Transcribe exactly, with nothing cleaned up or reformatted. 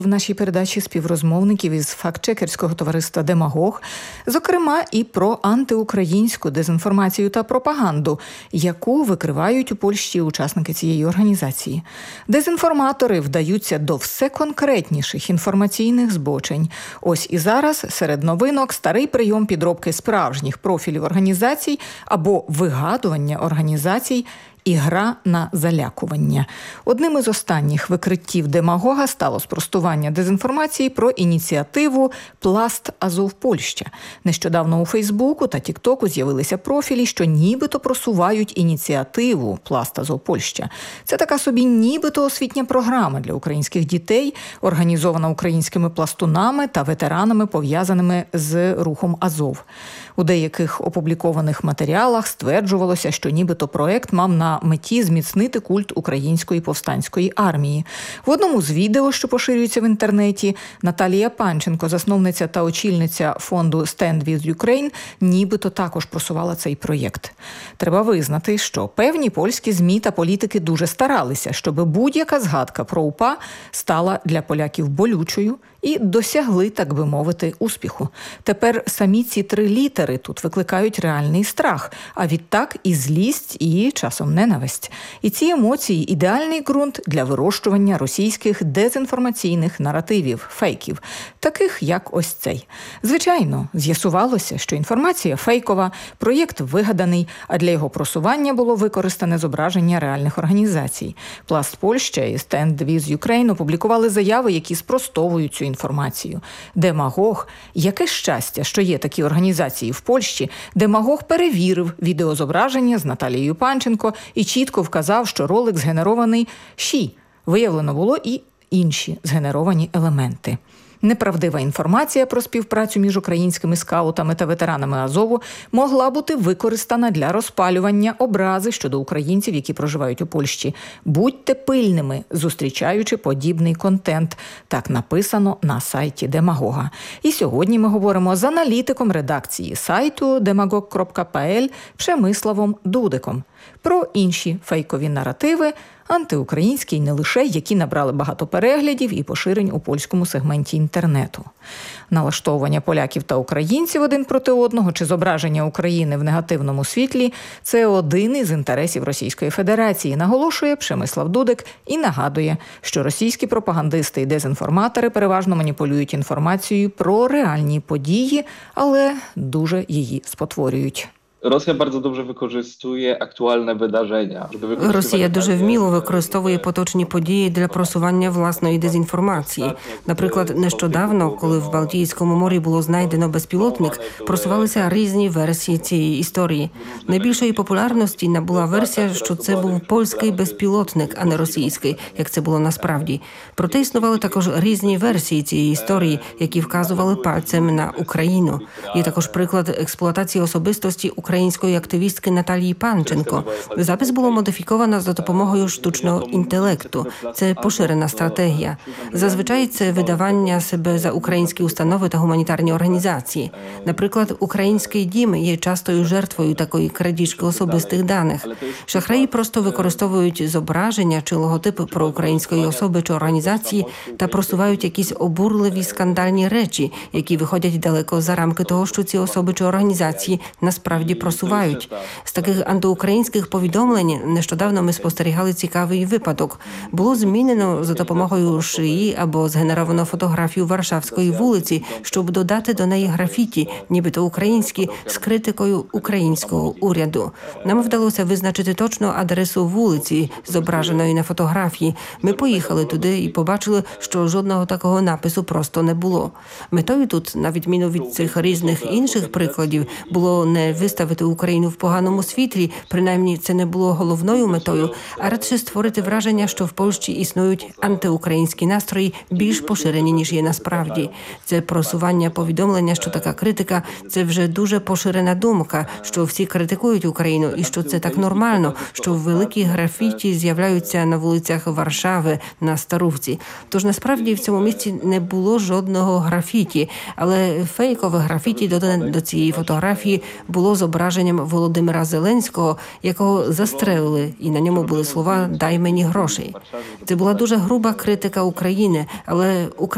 В нашій передачі співрозмовників із фактчекерського товариства «Демагог», зокрема і про антиукраїнську дезінформацію та пропаганду, яку викривають у Польщі учасники цієї організації. Дезінформатори вдаються до все конкретніших інформаційних збочень. Ось і зараз серед новинок старий прийом підробки справжніх профілів організацій або вигадування організацій і гра на залякування. Одним із останніх викриттів «Демагога» стало спростування дезінформації про ініціативу «Пласт Азов Польща». Нещодавно у Фейсбуку та Тіктоку з'явилися профілі, що нібито просувають ініціативу «Пласт Азов Польща». Це така собі нібито освітня програма для українських дітей, організована українськими пластунами та ветеранами, пов'язаними з рухом Азов. У деяких опублікованих матеріалах стверджувалося, що нібито проект мав на меті зміцнити культ української повстанської армії. В одному з відео, що поширюється в інтернеті, Наталія Панченко, засновниця та очільниця фонду Stand with Ukraine, нібито також просувала цей проєкт. Треба визнати, що певні польські ЗМІ та політики дуже старалися, щоб будь-яка згадка про УПА стала для поляків болючою і досягли, так би мовити, успіху. Тепер самі ці три літери тут викликають реальний страх, а відтак і злість, і часом ненависть. І ці емоції – ідеальний ґрунт для вирощування російських дезінформаційних наративів, фейків, таких як ось цей. Звичайно, з'ясувалося, що інформація фейкова, проєкт вигаданий, а для його просування було використане зображення реальних організацій. Пласт Польща і Stand with Ukraine опублікували заяви, які спростовують цю інформацію. Демагог, яке щастя, що є такі організації в Польщі, Демагог перевірив відеозображення з Наталією Панченко і чітко вказав, що ролик згенерований «Ші». Виявлено було і інші згенеровані елементи. Неправдива інформація про співпрацю між українськими скаутами та ветеранами Азову могла бути використана для розпалювання образи щодо українців, які проживають у Польщі. Будьте пильними, зустрічаючи подібний контент. Так написано на сайті Демагога. І сьогодні ми говоримо з аналітиком редакції сайту демагог крапка пе ель Przemysławом Дудиком про інші фейкові наративи, антиукраїнські й не лише, які набрали багато переглядів і поширень у польському сегменті інтернету. Налаштовування поляків та українців один проти одного чи зображення України в негативному світлі – це один із інтересів Російської Федерації, наголошує Przemysław Дудик і нагадує, що російські пропагандисти і дезінформатори переважно маніпулюють інформацією про реальні події, але дуже її спотворюють. Росія дуже добре використовує актуальне видаження. Росія дуже вміло використовує поточні події для просування власної дезінформації. Наприклад, нещодавно, коли в Балтійському морі було знайдено безпілотник, просувалися різні версії цієї історії. Найбільшої популярності набула версія, що це був польський безпілотник, а не російський, як це було насправді. Проте існували також різні версії цієї історії, які вказували пальцем на Україну. Є також приклад експлуатації особистості української української активістки Наталії Панченко. Запис було модифіковано за допомогою штучного інтелекту. Це поширена стратегія. Зазвичай це видавання себе за українські установи та гуманітарні організації. Наприклад, Український дім є частою жертвою такої крадіжки особистих даних. Шахраї просто використовують зображення чи логотип проукраїнської особи чи організації та просувають якісь обурливі скандальні речі, які виходять далеко за рамки того, що ці особи чи організації насправді просувають. З таких антиукраїнських повідомлень нещодавно ми спостерігали цікавий випадок. Було змінено за допомогою шиї або згенеровано фотографію Варшавської вулиці, щоб додати до неї графіті, нібито українські, з критикою українського уряду. Нам вдалося визначити точну адресу вулиці, зображеної на фотографії. Ми поїхали туди і побачили, що жодного такого напису просто не було. Метою тут, на відміну від цих різних інших прикладів, було не виставити Україну в поганому світлі, принаймні це не було головною метою, а радше створити враження, що в Польщі існують антиукраїнські настрої більш поширені, ніж є насправді. Це просування повідомлення, що така критика – це вже дуже поширена думка, що всі критикують Україну і що це так нормально, що великі графіті з'являються на вулицях Варшави, на Старówці. Тож насправді в цьому місці не було жодного графіті, але фейкове графіті додане до цієї фотографії було зображенням Володимира Зеленського, якого застрелили, і на ньому були слова «дай мені грошей». Це була дуже груба критика України, але Україна